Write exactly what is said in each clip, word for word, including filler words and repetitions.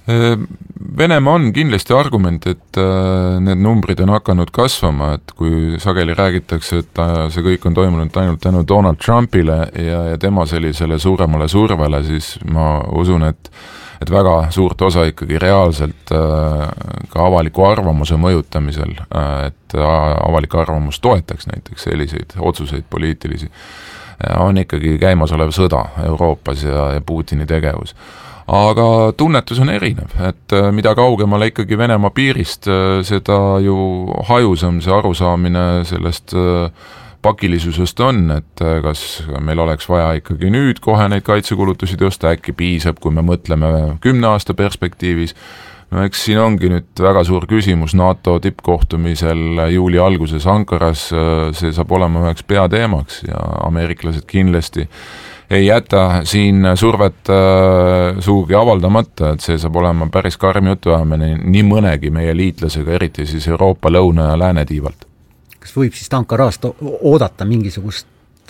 Venemaa on kindlasti argument, et need numbrid on hakanud kasvama, et kui sageli räägitakse, et see kõik on toimunud ainult tänu Donald Trumpile ja, ja tema sellisele suuremale survele, siis ma usun, et et väga suurt osa ikkagi reaalselt ka avaliku arvamuse mõjutamisel, et avalik arvamus toetaks näiteks selliseid otsuseid poliitilisi, on ikkagi käimasolev sõda Euroopas ja, ja Putini tegevus. Aga tunnetus on erinev, et mida kaugemale ikkagi Venemaa piirist, seda ju hajusam see arusaamine sellest pakilisusest on, et kas meil oleks vaja ikkagi nüüd kohe neid kaitsekulutusi tõsta, äkki piisab, kui me mõtleme kümne aasta perspektiivis. No eks siin ongi nüüd väga suur küsimus NATO tippkohtumisel juuli alguses Ankaras, see saab olema üheks peateemaks ja ameeriklased kindlasti ei jäta siin survet äh, suugi avaldamata, et see saab olema päris karm jutuajamine nii mõnegi meie liitlasega, eriti siis Euroopa lõuna ja lääne tiivalt. Kas võib siis Ankarast oodata mingisugust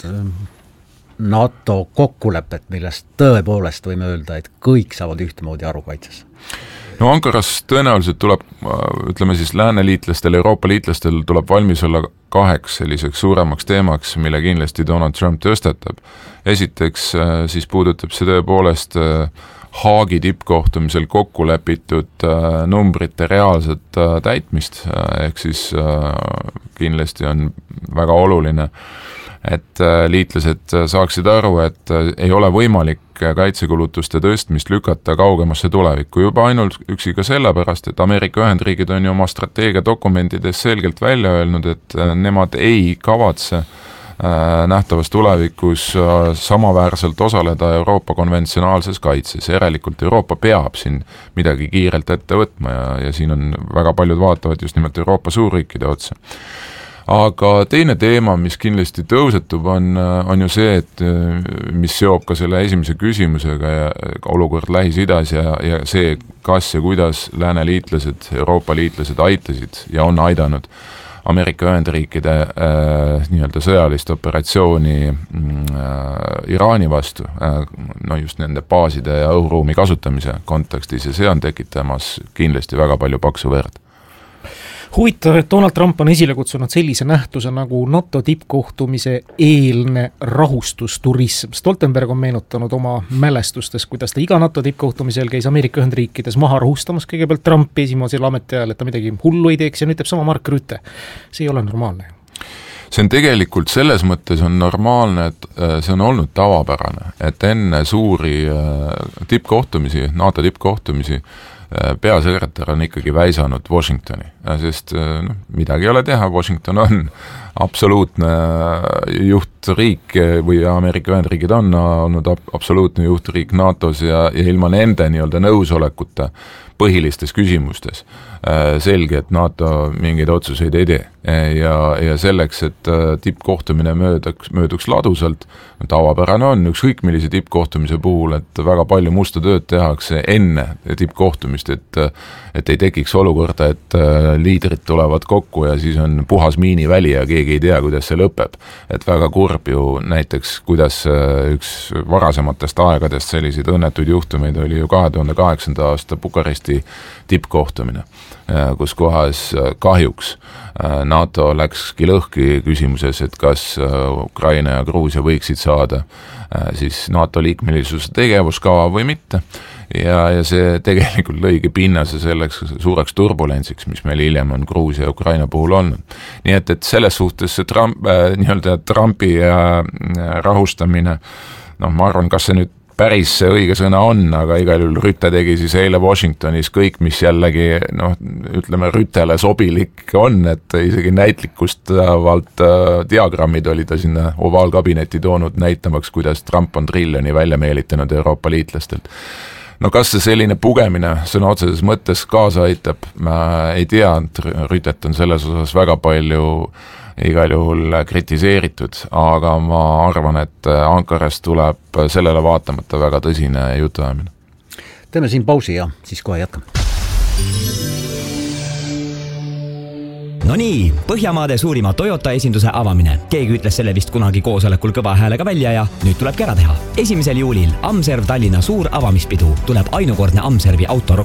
NATO kokkulepet, millest tõepoolest võime öelda, et kõik saavad ühtemoodi aru kaitses? No Ankaras tõenäoliselt tuleb, ütleme siis lääneliitlastel, Euroopa liitlastel tuleb valmis olla kaheks selliseks suuremaks teemaks, mille kindlasti Donald Trump tõstatab. Esiteks siis puudutab see tõepoolest Haagi tippkohtumisel kokku lepitud numbrite reaalset täitmist, ehk siis kindlasti on väga oluline, et liitlased saaksid aru, et ei ole võimalik kaitsekulutuste tõstmist lükata kaugemasse tulevikku. Juba ainult üksi ka sellepärast, et Ameerika Ühendriigid on ju oma strateegiadokumentides selgelt välja öelnud, et nemad ei kavatse nähtavas tulevikus samaväärselt osaleda Euroopa konventsionaalses kaitses. Järelikult Euroopa peab siin midagi kiirelt ette võtma ja, ja siin on väga paljud vaatavad just nimelt Euroopa suurriikide otsa. Aga teine teema, mis kindlasti tõusetub, on, on ju see, et mis seob ka selle esimese küsimusega ja olukord Lähis-Idas ja, ja see, kas ja kuidas lääne liitlased, Euroopa liitlased aitasid ja on aidanud Ameerika Ühendriikide äh, nii-öelda sõjalist operatsiooni äh, Iraani vastu, äh, no just nende baaside ja õhuruumi kasutamise kontekstis ja see on tekitamas kindlasti väga palju paksu verd. Huvitav, et Donald Trump on esile kutsunud sellise nähtuse nagu NATO tippkohtumise eelne rahustusturism. Stoltenberg on meenutanud oma mälestustes, kuidas ta iga NATO tippkohtumisel käis Ameerika Ühendriikides maha rahustamas kõigepealt Trumpi esimesel ametiajal, et ta midagi hullu ei teeks ja nüüd teeb sama Mark Rutte. See ei ole normaalne. See on tegelikult selles mõttes on normaalne, et see on olnud tavapärane, et enne suuri tippkohtumisi, NATO tippkohtumisi peasekretär on ikkagi väisanud Washingtoni, sest no, midagi ei ole teha, Washington on absoluutne juhtriik või Ameerika Ühendriigid on olnud absoluutne juhtriik NATOs ja, ja ilma nende nii-öelda nõusolekuta põhilistes küsimustes selge, et NATO mingeid otsuseid ei tee ja, ja selleks, et tippkohtumine mööduks, mööduks ladusalt, tavapärane on ükskõik millise tippkohtumise puhul, et väga palju musta tööd tehakse enne tippkohtumist, et, et ei tekiks olukorda, et liidrid tulevad kokku ja siis on puhas miiniväli ja keegi ei tea, kuidas see lõpeb. Et väga kurb ju näiteks, kuidas üks varasematest aegadest selliseid õnnetuid juhtumeid oli ju kahe tuhande kaheksanda aasta Bukaresti tippkohtumine, kus kohas kahjuks NATO läkski lõhki küsimuses, et kas Ukraina ja Gruusia võiksid saada siis NATO liikmelisuse tegevuskava või mitte. Ja, ja see tegelikult lõigi pinnase selleks suureks turbulentsiks, mis meil hiljem on Gruusia ja Ukraina puhul olnud. Nii et, et selles suhtes see Trump, äh, nii-öelda Trumpi äh, rahustamine, noh, ma arvan, kas see nüüd päris see õige sõna on, aga igal juhul Rütte tegi siis eile Washingtonis kõik, mis jällegi, noh, ütleme Rüttele sobilik on, et isegi näitlikkustavalt äh, diagrammid oli ta sinna ovaalkabinetti toonud näitamaks, kuidas Trump on triljoni välja meelitanud Euroopa liitlastelt. No kas see selline pugemine sõna otseses mõttes kaasa aitab, ma ei tea, Rütet on selles osas väga palju igal juhul kritiseeritud, aga ma arvan, et Ankarast tuleb sellele vaatamata väga tõsine jutuajamine. Teeme siin pausi ja siis kohe jätkame. No nii, Põhjamaade suurima Toyota esinduse avamine. Keegi ütles selle vist kunagi koosolekul kõva häälega välja ja nüüd tulebki ära teha. Esimesel juulil Amserv Tallinna suur avamispidu tuleb ainukordne Amservi auto